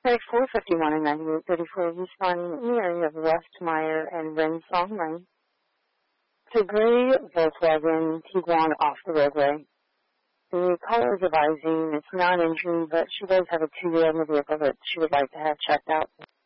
Right, 451 and 9834, responding in the area of West Meyer and Rensong Lane. It's a gray Volkswagen Tiguan off the roadway. The caller is advising it's non-injury, but she does have a 2-year-old in the vehicle that she would like to have checked out.